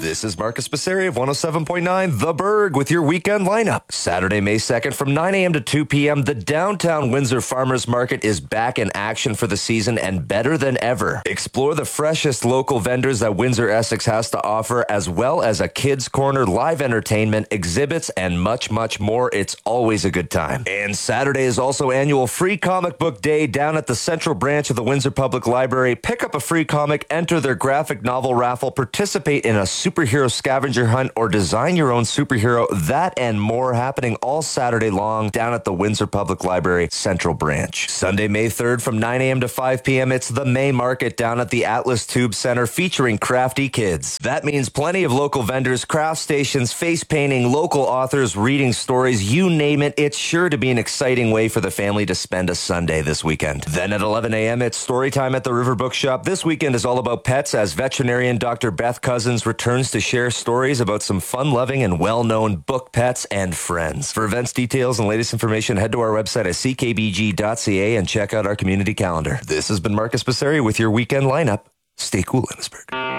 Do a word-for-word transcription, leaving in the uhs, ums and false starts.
This is Marcus Passeri of one oh seven point nine The Berg with your weekend lineup. Saturday, May second from nine a.m. to two p.m., the downtown Windsor Farmers Market is back in action for the season and better than ever. Explore the freshest local vendors that Windsor Essex has to offer, as well as a kids' corner, live entertainment, exhibits, and much, much more. It's always a good time. And Saturday is also annual Free Comic Book Day down at the Central Branch of the Windsor Public Library. Pick up a free comic, enter their graphic novel raffle, participate in a superhero scavenger hunt, or design your own superhero. That and more happening all Saturday long down at the Windsor Public Library Central Branch. Sunday, May third from nine a.m. to five p.m. it's the May Market down at the Atlas Tube Center featuring crafty kids. That means plenty of local vendors, craft stations, face painting, local authors, reading stories, you name it. It's sure to be an exciting way for the family to spend a Sunday this weekend. Then at eleven a.m. it's story time at the River Bookshop. This weekend is all about pets as veterinarian Doctor Beth Cousins returns to share stories about some fun-loving and well-known book pets and friends. For events details and latest information, head to our website at c k b g dot c a and check out our community calendar. This has been Marcus Passeri with your weekend lineup. Stay cool, Innisburg.